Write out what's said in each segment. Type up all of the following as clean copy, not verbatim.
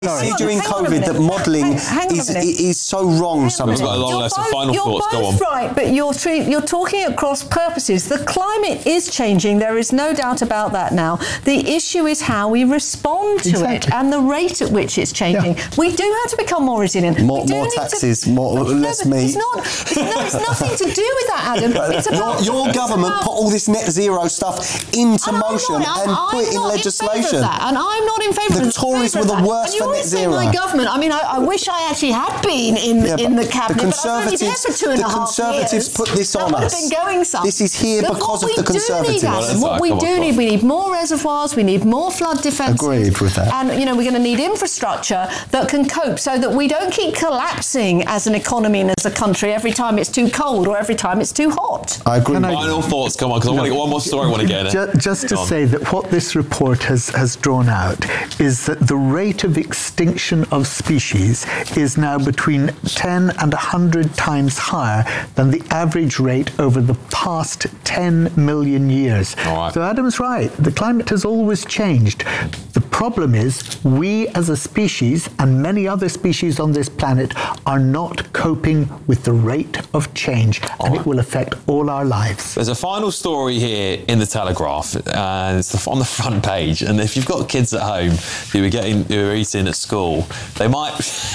See during COVID that modelling is so wrong sometimes. We've got a long list of final thoughts. Go on. You're both right, but you're talking at cross purposes. The climate is changing. There is no doubt about that now. The issue is how we respond to it and the rate at which it's changing. Yeah. We do have to become more resilient. More taxes, less meat. It's nothing to do with that, Adam. It's about your government put all this net zero stuff into motion and put it in legislation. And I'm not in favour of that. The Tories were the worst for net zero. My government. I mean, I wish I actually had been in the cabinet. The Conservatives put this on us. Been going some. This is here because of the Conservatives. What we do need, we need more reservoirs. We need more flood defences. Agreed with that. And we're going to need infrastructure that can cope, so that we don't keep collapsing as an economy and as a country every time it's too cold or every time it's too hot. I agree. Final thoughts. Come on, because I want to get one more story. I want to get in. Just to say that what this report has drawn out is that the rate of extinction of species is now between 10 and 100 times higher than the average rate over the past 10 million years. Right. So Adam's right. The climate has always changed. The problem is we as a species and many other species on this planet are not coping with the rate of change, and it will affect all our lives. There's a final story here in the Telegraph, and it's on the front page. And if you've got kids at home who are eating at school, they might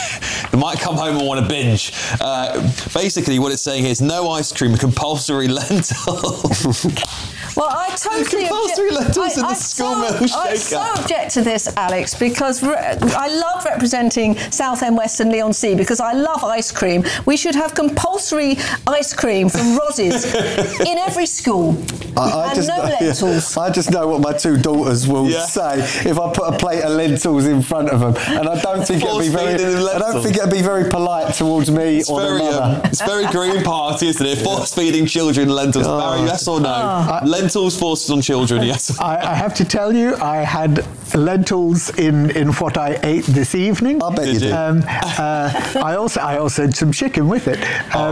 come home and want to binge. Basically, what it's saying here is no ice cream, compulsory lentils. Well, I totally compulsory lentils in the school meal shaker. I so object to this, Alex, because I love representing Southend, West and Leigh-on-Sea, because I love ice cream. We should have compulsory ice cream from Rozz's in every school. Lentils. I just know what my two daughters will say if I put a plate of lentils in front of them, and I don't think it'd be very polite towards me or their mother. It's very Green Party, isn't it? Force feeding children lentils. Barry, yes or no? Lentils forced on children, yes. I have to tell you, I had lentils in what I ate this evening. I bet you did. I also had some chicken with it.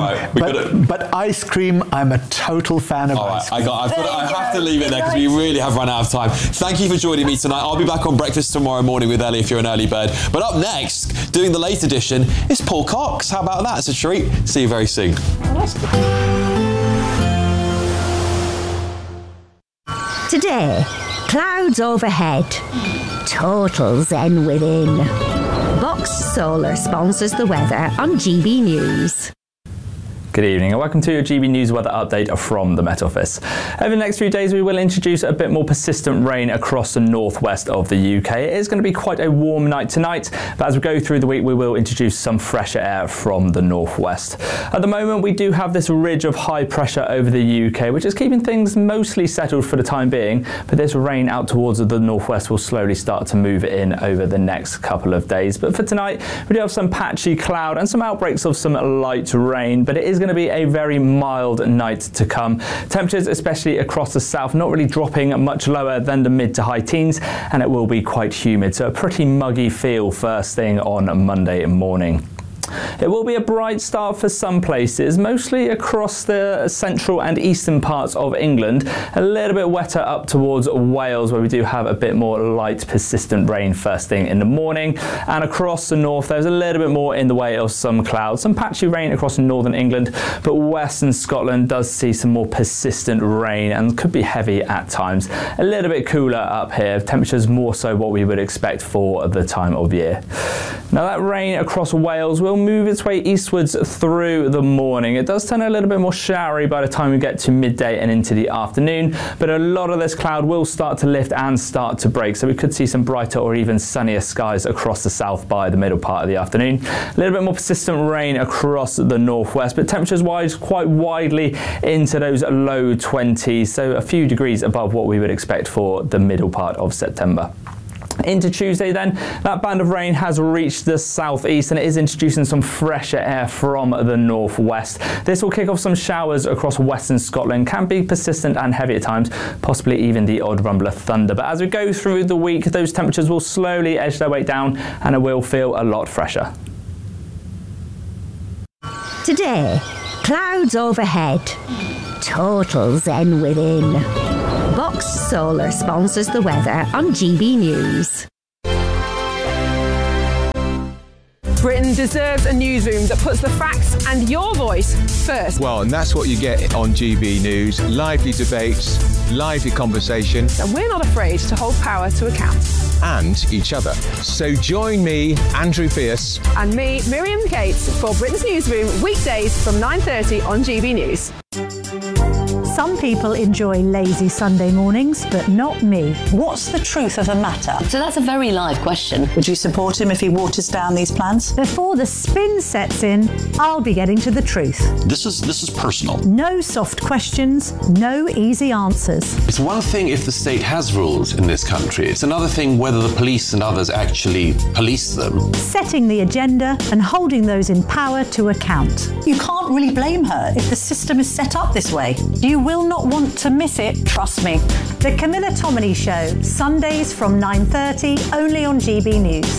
But ice cream, I'm a total fan of ice cream. I have to leave it there because we really have run out of time. Thank you for joining me tonight. I'll be back on Breakfast tomorrow morning with Ellie if you're an early bird. But up next, doing the late edition, is Paul Cox. How about that? It's a treat. See you very soon. Today, clouds overhead, total zen within. Box Solar sponsors the weather on GB News. Good evening and welcome to your GB News weather update from the Met Office. Over the next few days we will introduce a bit more persistent rain across the northwest of the UK. It is going to be quite a warm night tonight, but as we go through the week we will introduce some fresher air from the northwest. At the moment we do have this ridge of high pressure over the UK, which is keeping things mostly settled for the time being, but this rain out towards the northwest will slowly start to move in over the next couple of days. But for tonight we do have some patchy cloud and some outbreaks of some light rain, but it is going to be a very mild night to come. Temperatures, especially across the south, not really dropping much lower than the mid to high teens, and it will be quite humid, so a pretty muggy feel first thing on Monday morning. It will be a bright start for some places, mostly across the central and eastern parts of England. A little bit wetter up towards Wales, where we do have a bit more light, persistent rain first thing in the morning. And across the north, there's a little bit more in the way of some clouds, some patchy rain across northern England, but western Scotland does see some more persistent rain and could be heavy at times. A little bit cooler up here, temperatures more so what we would expect for the time of year. Now that rain across Wales will move its way eastwards through the morning. It does turn a little bit more showery by the time we get to midday and into the afternoon, but a lot of this cloud will start to lift and start to break, so we could see some brighter or even sunnier skies across the south by the middle part of the afternoon. A little bit more persistent rain across the northwest, but temperatures wise quite widely into those low 20s, so a few degrees above what we would expect for the middle part of September. Into Tuesday then, that band of rain has reached the southeast and it is introducing some fresher air from the northwest. This will kick off some showers across western Scotland, can be persistent and heavy at times, possibly even the odd rumble of thunder. But as we go through the week, those temperatures will slowly edge their way down and it will feel a lot fresher. Today, clouds overhead, total zen within. Box Solar sponsors the weather on GB News. Britain deserves a newsroom that puts the facts and your voice first. Well, and that's what you get on GB News. Lively debates, lively conversation. And we're not afraid to hold power to account. And each other. So join me, Andrew Pierce. And me, Miriam Cates, for Britain's Newsroom, weekdays from 9:30 on GB News. Some people enjoy lazy Sunday mornings, but not me. What's the truth of the matter? So that's a very live question. Would you support him if he waters down these plans? Before the spin sets in, I'll be getting to the truth. This is personal. No soft questions, no easy answers. It's one thing if the state has rules in this country. It's another thing whether the police and others actually police them. Setting the agenda and holding those in power to account. You can't really blame her if the system is set up this way. You will not want to miss it, trust me. The Camilla Tominey Show, Sundays from 9:30, only on GB News.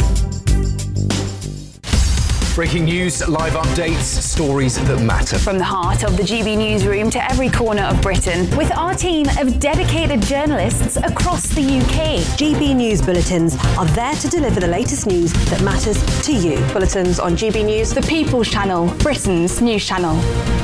Breaking news, live updates, stories that matter. From the heart of the GB Newsroom to every corner of Britain, with our team of dedicated journalists across the UK. GB News Bulletins are there to deliver the latest news that matters to you. Bulletins on GB News, the People's Channel, Britain's news channel.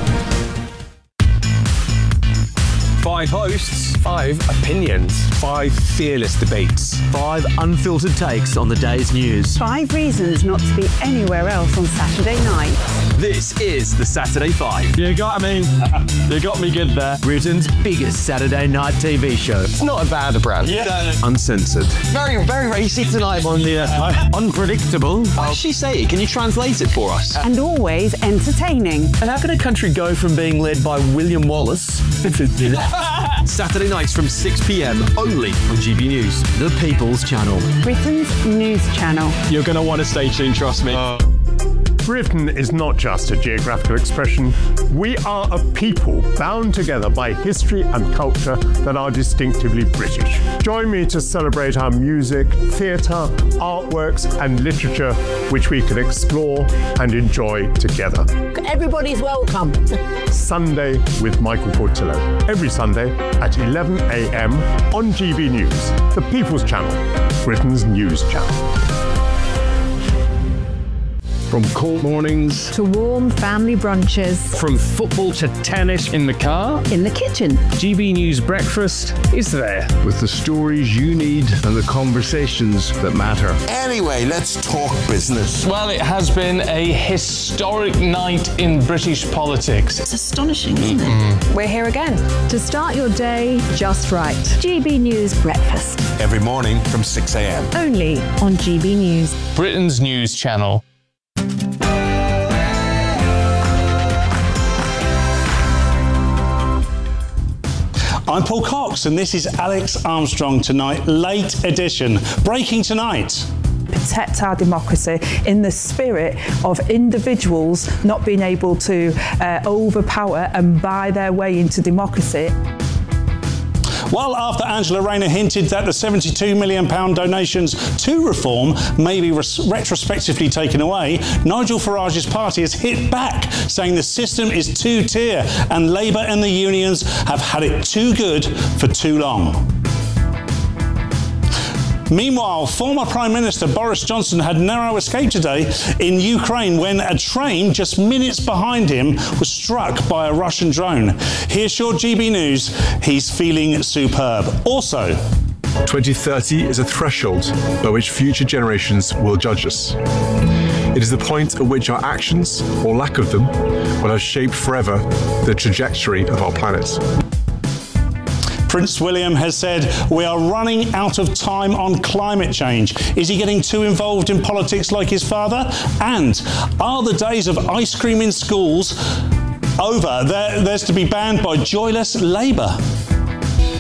5 hosts, 5 opinions, 5 fearless debates, 5 unfiltered takes on the day's news. 5 reasons not to be anywhere else on Saturday night. This is the Saturday 5. You got me. You got me good there. Britain's biggest Saturday night TV show. It's not a bad brand. Yeah. Uncensored. Very, very racy tonight on the unpredictable. What did she say? Can you translate it for us? And always entertaining. And how can a country go from being led by William Wallace to Saturday nights from 6 p.m. only on GB News. The People's Channel. Britain's news channel. You're going to want to stay tuned, trust me. Britain is not just a geographical expression. We are a people bound together by history and culture that are distinctively British. Join me to celebrate our music, theatre, artworks and literature which we can explore and enjoy together. Everybody's welcome. Sunday with Michael Portillo. Every Sunday at 11 a.m. on GB News, the People's Channel, Britain's news channel. From cold mornings to warm family brunches. From football to tennis in the car. In the kitchen. GB News Breakfast is there. With the stories you need and the conversations that matter. Anyway, let's talk business. Well, it has been a historic night in British politics. It's astonishing, isn't it? We're here again. To start your day just right. GB News Breakfast. Every morning from 6 a.m. Only on GB News. Britain's news channel. I'm Paul Cox and this is Alex Armstrong Tonight, late edition. Breaking tonight. Protect our democracy in the spirit of individuals not being able to overpower and buy their way into democracy. Well, after Angela Rayner hinted that the £72 million donations to reform may be retrospectively taken away, Nigel Farage's party has hit back, saying the system is two-tier and Labour and the unions have had it too good for too long. Meanwhile, former Prime Minister Boris Johnson had narrow escape today in Ukraine when a train just minutes behind him was struck by a Russian drone. He assured GB News he's feeling superb. Also, 2030 is a threshold by which future generations will judge us. It is the point at which our actions, or lack of them, will have shaped forever the trajectory of our planet. Prince William has said we are running out of time on climate change. Is he getting too involved in politics like his father? And are the days of ice cream in schools over? There's to be banned by joyless Labour.